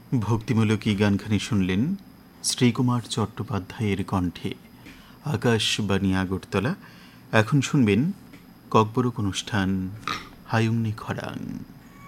ভক্তিমূলক এই গানখানি শুনলেন শ্রীকুমার চট্টোপাধ্যায়ের কণ্ঠে। আকাশবাণী আগরতলা। এখন শুনবেন ককবরক অনুষ্ঠান হায়ুংনি খরাং।